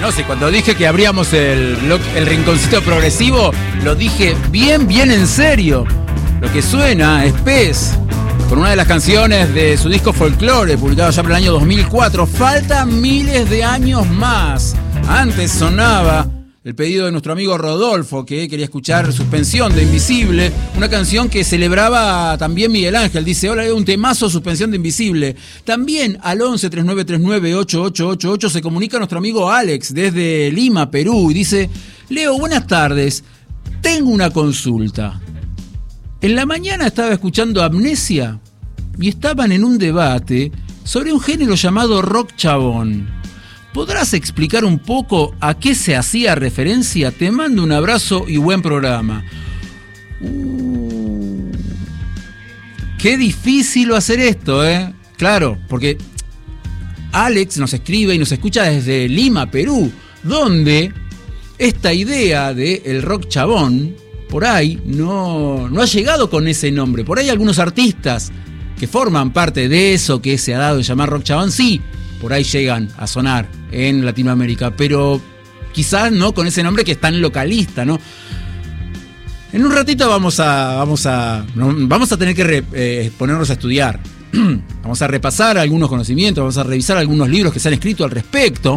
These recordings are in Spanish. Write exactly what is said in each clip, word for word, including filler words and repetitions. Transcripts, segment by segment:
No sé, cuando dije que abríamos el, el rinconcito progresivo, lo dije bien, bien en serio. Lo que suena es Pez, con una de las canciones de su disco Folklore, publicado ya por el año dos mil cuatro. Faltan miles de años más. Antes sonaba el pedido de nuestro amigo Rodolfo, que quería escuchar Suspensión de Invisible, una canción que celebraba también Miguel Ángel. Dice, hola, un temazo, Suspensión de Invisible. También al once, treinta y nueve treinta y nueve, ochenta y ocho ochenta y ocho se comunica nuestro amigo Alex desde Lima, Perú, y dice, Leo, buenas tardes, tengo una consulta. En la mañana estaba escuchando Amnesia y estaban en un debate sobre un género llamado rock chabón. ¿Podrás explicar un poco a qué se hacía referencia? Te mando un abrazo y buen programa. Uh, qué difícil hacer esto, ¿eh? Claro, porque Alex nos escribe y nos escucha desde Lima, Perú, donde esta idea de el rock chabón, por ahí, no, no ha llegado con ese nombre. Por ahí algunos artistas que forman parte de eso que se ha dado de llamar rock chabón, sí, por ahí llegan a sonar en Latinoamérica, pero quizás no con ese nombre que es tan localista, ¿no? En un ratito vamos a vamos a vamos a tener que re, eh, ponernos a estudiar. Vamos a repasar algunos conocimientos, vamos a revisar algunos libros que se han escrito al respecto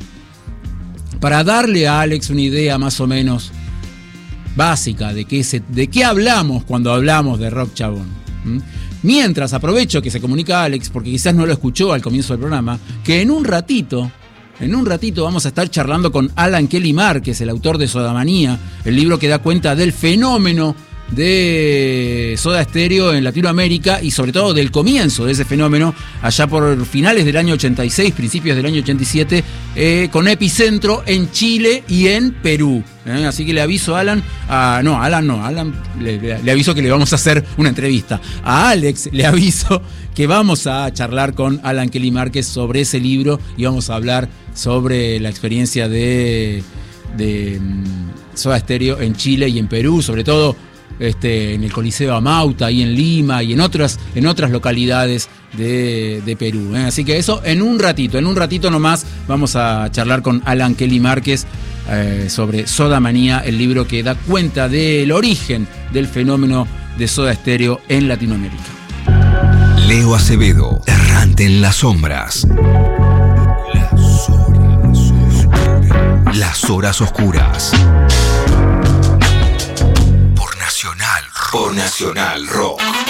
para darle a Alex una idea más o menos básica de qué se, de qué hablamos cuando hablamos de rock chabón. ¿Mm? Mientras, aprovecho que se comunica Alex, porque quizás no lo escuchó al comienzo del programa, que en un ratito, en un ratito vamos a estar charlando con Alan Kelly Márquez, el autor de Sodamanía, el libro que da cuenta del fenómeno de Soda Stereo en Latinoamérica y sobre todo del comienzo de ese fenómeno allá por finales del año ochenta y seis, principios del año ochenta y siete, eh, con epicentro en Chile y en Perú. ¿eh? Así que le aviso a Alan, a, no, Alan no, Alan le, le, le aviso que le vamos a hacer una entrevista. A Alex le aviso que vamos a charlar con Alan Kelly Márquez sobre ese libro y vamos a hablar sobre la experiencia de, de Soda Stereo en Chile y en Perú, sobre todo Este, en el Coliseo Amauta, y en Lima y en otras, en otras localidades de, de Perú. ¿eh? Así que eso en un ratito, en un ratito nomás vamos a charlar con Alan Kelly Márquez eh, sobre Sodamanía, el libro que da cuenta del origen del fenómeno de Soda Stereo en Latinoamérica. Leo Acevedo, errante en las sombras. Las horas oscuras. Las horas oscuras. Por Nacional Rock.